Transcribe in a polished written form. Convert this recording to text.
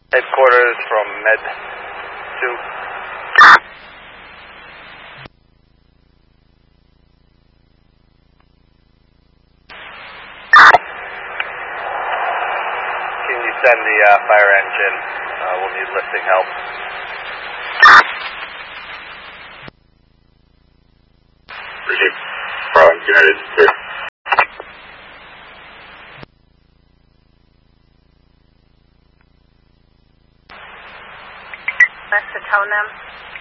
Headquarters from Med 2. Can you send the fire engine? We'll need lifting help. Receive. Bravo, United. Clear. Best to tone them.